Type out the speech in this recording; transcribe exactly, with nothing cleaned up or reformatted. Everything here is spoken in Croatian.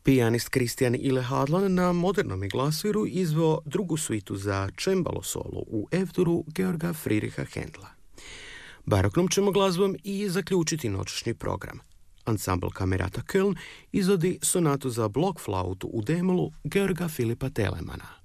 Pijanist Christian Ile-Hadlan na modernom je glasiru izveo drugu svitu za čembalo solo u F-duru Georga Friedricha Händla. Baroknom ćemo glazbom i zaključiti noćašnji program. Ansambl Kamerata Köln izvodi sonatu za blok flautu u D-molu Georga Filipa Telemana.